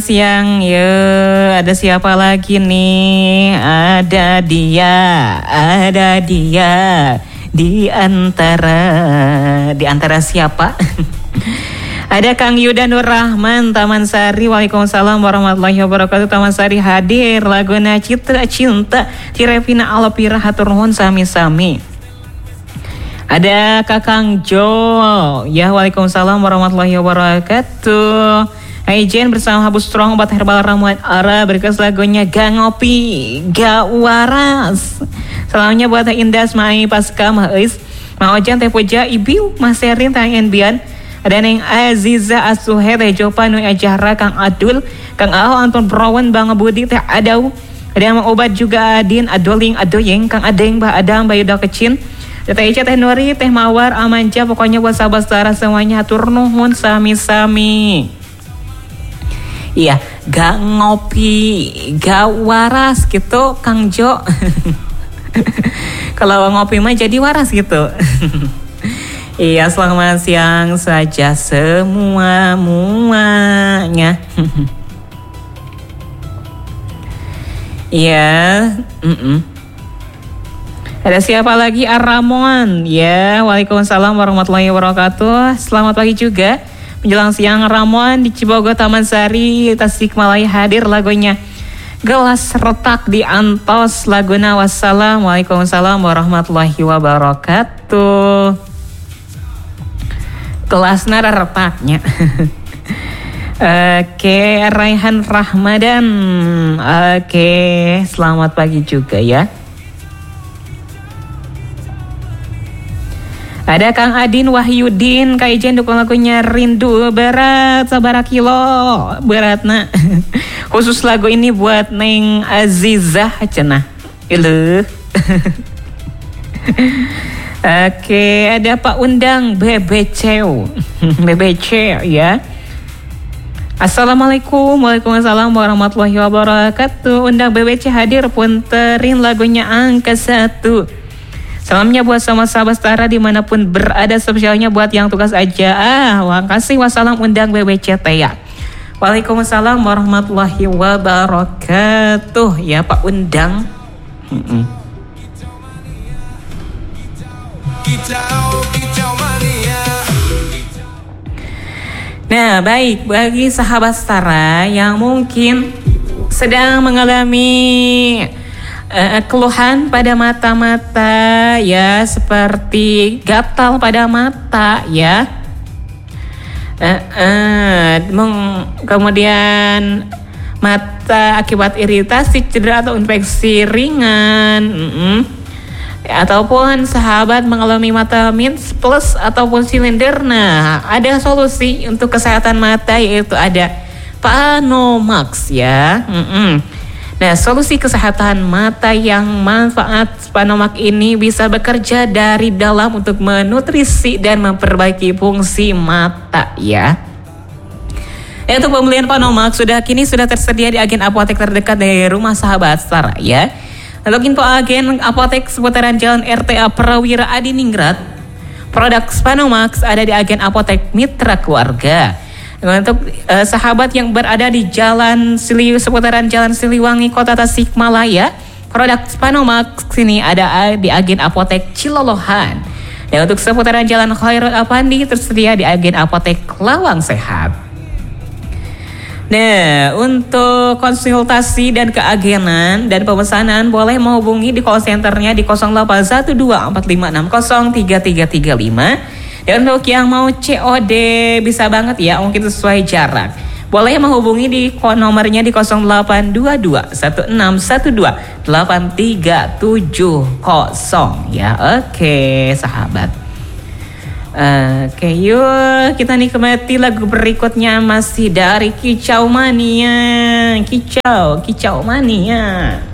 Siang, ada siapa lagi nih? Ada dia di antara siapa? Ada Kang Yuda Nur Rahman Taman Sari. Waalaikumsalam warahmatullahi wabarakatuh. Taman Sari hadir laguna Citra Cinta Tirevina Alopira hatur nuhun sami-sami. Ada Kakang Jo. Ya, waalaikumsalam warahmatullahi wabarakatuh. Jen bersama Habu Strong obat herbal ramuan ara berkas lagunya Ga Ngopi Ga Waras. Salamnya buat Indah Mai Paska Ma'is Ma Ojan Teh Puja Ibiu Mas Serin Tangan Bian. Ada Neng Aziza Asuhe Teh Jopa Nui Ajahra Kang Adul Kang Aho Anton Browen Bang Budi Teh Adau. Ada yang obat juga Adin Adoling Adoyeng Kang Adeng Bah Adam Bayu Kecin. Teh Ica Teh Nuri Teh Mawar Amanja. Pokoknya buat sahabat-sahabat semuanya hatur nuhun sami-sami. Iya, gak ngopi, gak waras gitu Kang Jo. Kalau ngopi mah jadi waras gitu. Iya, selamat siang saja semuanya. Iya, Ada siapa lagi? Aramon. Ya, waalaikumsalam warahmatullahi wabarakatuh. Selamat pagi juga. Menjelang siang Ramon di Cibogo Taman Sari Tasikmalaya hadir lagunya Gelas Retak di Antos Laguna. Wassalam. Waalaikumsalam warahmatullahi wabarakatuh. Gelasna retaknya. Oke, Raihan Rahmadan. Oke, selamat pagi juga ya. Ada Kang Adin Wahyudin, Kak Ijen dukung lagunya Rindu Berat, Sabara Kilo, beratna. Khusus lagu ini buat Neng Azizah cenah. Iluh. Oke, ada Pak Undang BBC ya. Assalamualaikum, waalaikumsalam warahmatullahi wabarakatuh. Undang BBC hadir punterin lagunya angka 1. Salamnya buat sama sahabat setara dimanapun berada, spesialnya buat yang tugas aja. Makasih. Wassalam undang BBC ya. Waalaikumsalam warahmatullahi wabarakatuh. Ya Pak Undang. Nah, baik, bagi sahabat setara yang mungkin sedang mengalami keluhan pada mata-mata ya, seperti gatal pada mata ya, kemudian mata akibat iritasi, cedera atau infeksi ringan, ataupun sahabat mengalami mata minus plus ataupun silinder. Nah, ada solusi untuk kesehatan mata, yaitu ada Panomax ya. Nah, solusi kesehatan mata yang manfaat Panomax ini bisa bekerja dari dalam untuk menutrisi dan memperbaiki fungsi mata ya. Untuk pembelian Panomax kini sudah tersedia di agen apotek terdekat dari rumah sahabat setara ya. Untuk info agen apotek seputaran Jalan RTA Prawira Adiningrat, produk Panomax ada di agen apotek Mitra Keluarga. Untuk sahabat yang berada di seputaran Jalan Siliwangi Kota Tasikmalaya, produk Panomax sini ada di agen apotek Cilolohan. Dan untuk seputaran Jalan Khairul Afandi tersedia di agen apotek Lawang Sehat. Nah, untuk konsultasi dan keagenan dan pemesanan boleh menghubungi di call centernya di 081245603335. Dan untuk yang mau COD bisa banget ya, mungkin sesuai jarak. Boleh menghubungi di nomornya di 0822-1612-8370 ya. Oke, sahabat. Oke, yuk kita nikmati lagu berikutnya masih dari Kicau Mania. Kicau Mania.